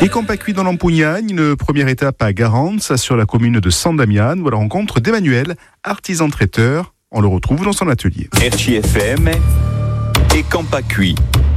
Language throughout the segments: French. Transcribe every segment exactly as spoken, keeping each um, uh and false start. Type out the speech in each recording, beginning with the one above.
Et Campacuit dans l'Ampougnane, une première étape à Garance, sur la commune de San Damian, où la rencontre d'Emmanuel, artisan traiteur. On le retrouve dans son atelier. R J F M et Campacuit.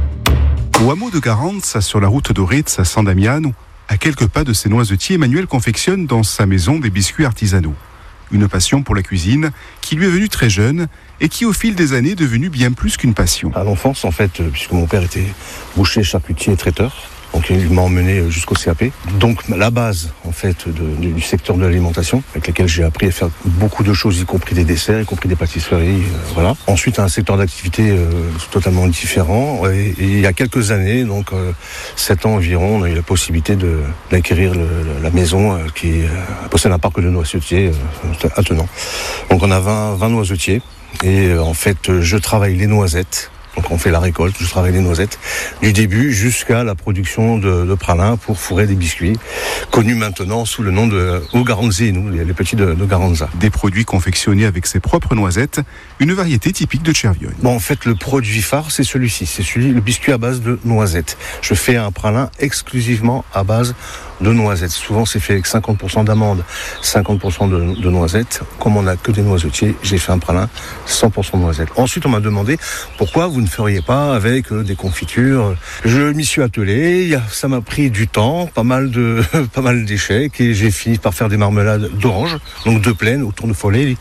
Au hameau de Garance, sur la route d'Oritz à San Damian, à quelques pas de ses noisetiers, Emmanuel confectionne dans sa maison des biscuits artisanaux. Une passion pour la cuisine qui lui est venue très jeune et qui au fil des années est devenue bien plus qu'une passion. À l'enfance, en fait, puisque mon père était boucher, charcutier et traiteur, donc il m'a emmené jusqu'au C A P. Donc la base, en fait, de, du secteur de l'alimentation, avec laquelle j'ai appris à faire beaucoup de choses, y compris des desserts, y compris des pâtisseries, euh, voilà. Ensuite, un secteur d'activité euh, totalement différent. Et, et il y a quelques années, donc euh, sept ans environ, on a eu la possibilité de, d'acquérir le, la maison euh, qui euh, possède un parc de noisetiers euh, attenant. Donc on a vingt, vingt noisetiers et euh, en fait, je travaille les noisettes. Donc on fait la récolte, je travaille les noisettes, du début jusqu'à la production de, de pralins pour fourrer des biscuits, connus maintenant sous le nom de Ogaranzi, nous, les petits de, de Garanza. Des produits confectionnés avec ses propres noisettes, une variété typique de Cerviogne. Bon, en fait, le produit phare, c'est celui-ci, c'est celui, le biscuit à base de noisettes. Je fais un pralin exclusivement à base de noisettes. Souvent, c'est fait avec cinquante pour cent d'amandes, cinquante pour cent de, de noisettes. Comme on n'a que des noisetiers, j'ai fait un pralin cent pour cent de noisettes. Ensuite, on m'a demandé pourquoi vous ne feriez pas avec euh, des confitures. Je m'y suis attelé, ça m'a pris du temps, pas mal de, pas mal d'échecs, et j'ai fini par faire des marmelades d'orange, donc de plaine, au tournefollet,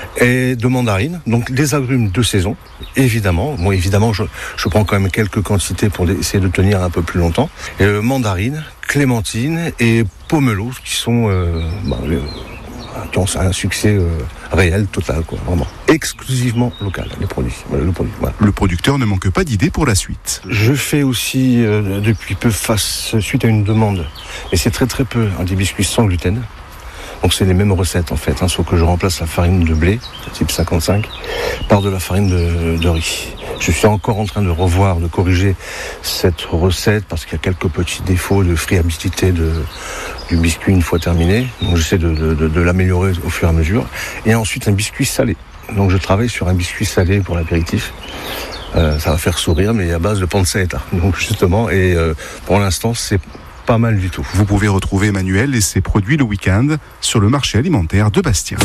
et de mandarines, donc des agrumes de saison, évidemment. Bon, évidemment, je, je prends quand même quelques quantités pour essayer de tenir un peu plus longtemps. Et, euh, mandarines, clémentine et pomelo, qui sont euh, bah, les, qui ont un succès euh, réel, total, quoi, vraiment. Exclusivement local, les produits. Voilà, le, produit, voilà. Le producteur ne manque pas d'idées pour la suite. Je fais aussi, euh, depuis peu, face, suite à une demande, et c'est très très peu, hein, des biscuits sans gluten. Donc c'est les mêmes recettes en fait, hein, sauf que je remplace la farine de blé, type cinquante-cinq, par de la farine de, de riz. Je suis encore en train de revoir, de corriger cette recette parce qu'il y a quelques petits défauts de friabilité de, du biscuit une fois terminé. Donc j'essaie de, de, de, de l'améliorer au fur et à mesure. Et ensuite un biscuit salé. Donc je travaille sur un biscuit salé pour l'apéritif. Euh, ça va faire sourire, mais à base de pancetta. Donc justement, et euh, pour l'instant c'est pas mal du tout. Vous pouvez retrouver Emmanuel et ses produits le week-end sur le marché alimentaire de Bastia.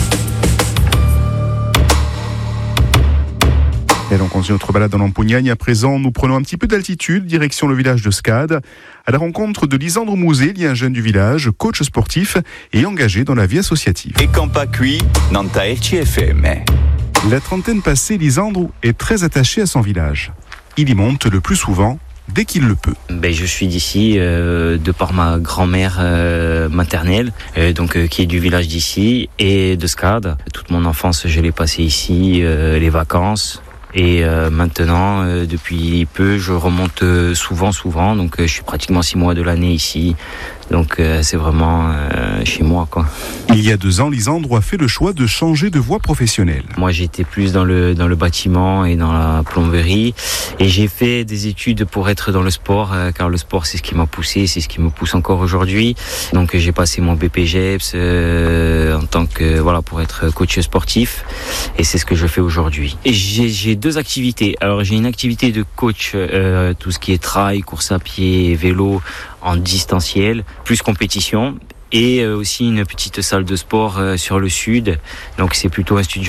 Et donc on continue notre balade dans l'Ampougnane. À présent, nous prenons un petit peu d'altitude, direction le village de Scade, à la rencontre de Lisandre Mouzet, un jeune du village, coach sportif et engagé dans la vie associative. Et Campacuit dans ta R J F M. La trentaine passée, Lisandre est très attaché à son village. Il y monte le plus souvent dès qu'il le peut. Ben, je suis d'ici euh, de par ma grand-mère euh, maternelle, euh, donc euh, qui est du village d'ici et de Scade. Toute mon enfance, je l'ai passée ici, euh, les vacances. Et euh, maintenant, euh, depuis peu, je remonte euh, souvent, souvent. Donc, euh, je suis pratiquement six mois de l'année ici. Donc, euh, c'est vraiment euh, chez moi, quoi. Il y a deux ans, Lisandre a fait le choix de changer de voie professionnelle. Moi, j'étais plus dans le dans le bâtiment et dans la plomberie. Et j'ai fait des études pour être dans le sport, euh, car le sport, c'est ce qui m'a poussé, c'est ce qui me pousse encore aujourd'hui. Donc, j'ai passé mon B P G E P S euh, en tant que voilà pour être coach sportif. Et c'est ce que je fais aujourd'hui. Et j'ai, j'ai deux activités. Alors, j'ai une activité de coach, euh, tout ce qui est trail, course à pied, vélo, en distanciel, plus compétition, et aussi une petite salle de sport sur le sud. Donc c'est plutôt un studio